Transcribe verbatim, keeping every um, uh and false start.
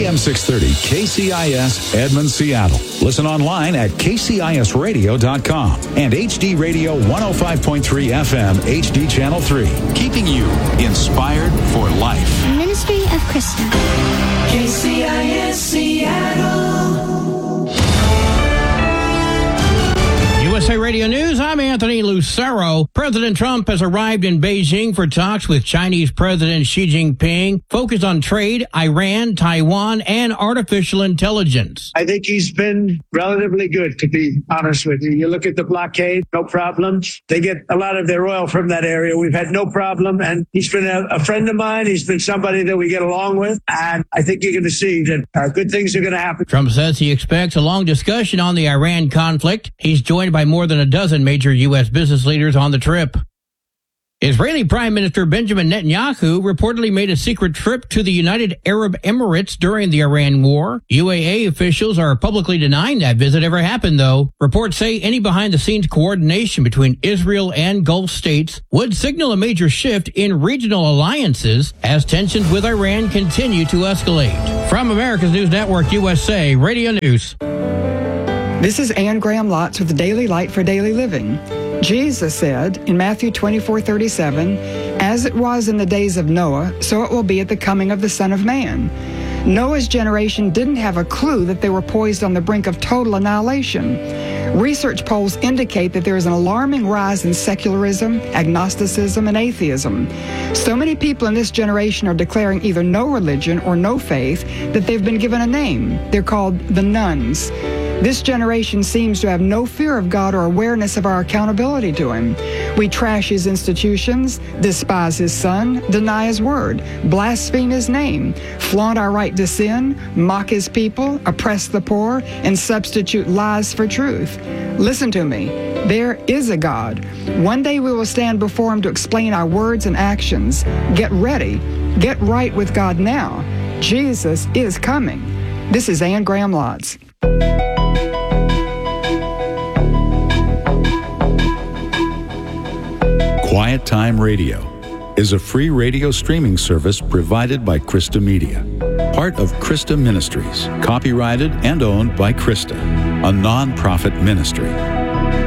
M six thirty K C I S Edmond, Seattle. Listen online at k c i s radio dot com and H D Radio one oh five point three F M H D Channel three. Keeping you inspired for life. Ministry of Krista. K C I S Seattle. U S A Radio News, I'm Anthony Lucero. President Trump has arrived in Beijing for talks with Chinese President Xi Jinping, focused on trade, Iran, Taiwan, and artificial intelligence. I think he's been relatively good, to be honest with you. You look at the blockade, no problem. They get a lot of their oil from that area. We've had no problem. And he's been a, a friend of mine. He's been somebody that we get along with. And I think you're going to see that uh, good things are going to happen. Trump says he expects a long discussion on the Iran conflict. He's joined by more than a dozen major U S business leaders on the trip. Israeli Prime Minister Benjamin Netanyahu reportedly made a secret trip to the United Arab Emirates during the Iran war. U A E officials are publicly denying that visit ever happened, though. Reports say any behind-the-scenes coordination between Israel and Gulf states would signal a major shift in regional alliances as tensions with Iran continue to escalate. From America's News Network, U S A Radio News. This is Anne Graham Lotz with the Daily Light for Daily Living. Jesus said in Matthew twenty-four thirty-seven, "As it was in the days of Noah, so it will be at the coming of the Son of Man." Noah's generation didn't have a clue that they were poised on the brink of total annihilation. Research polls indicate that there is an alarming rise in secularism, agnosticism, and atheism. So many people in this generation are declaring either no religion or no faith that they've been given a name. They're called the nones. This generation seems to have no fear of God or awareness of our accountability to Him. We trash His institutions, despise His Son, deny His word, blaspheme His name, flaunt our right to sin, mock His people, oppress the poor, and substitute lies for truth. Listen to me. There is a God. One day we will stand before Him to explain our words and actions. Get ready. Get right with God now. Jesus is coming. This is Anne Graham Lotz. Quiet Time Radio is a free radio streaming service provided by Krista Media, part of Krista Ministries, copyrighted and owned by Krista, a non-profit ministry.